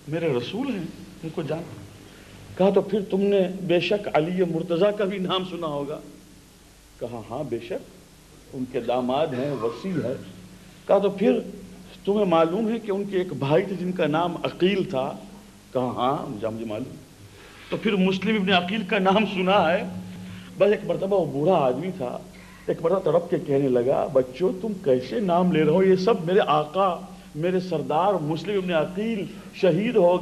मेरे रसूल हैं, उनको जान। कहा तो फिर तुमने बेशक अली मुर्तज़ा का भी नाम सुना होगा। कहा हाँ बेशक, उनके दामाद हैं, वसी है। कहा तो फिर तुम्हें मालूम है कि उनके एक भाई थे जिनका नाम अकील था। कहा हाँ मुझे मालूम। तो फिर मुस्लिम इब्न अकील का नाम सुना है। बस एक मरतबा वो बूढ़ा आदमी था, एक मरतबा तड़प के कहने लगा, बच्चों तुम कैसे नाम ले रहे हो, ये सब मेरे आका, मेरे सरदार मुस्लिम इब्न अकील शहीद हो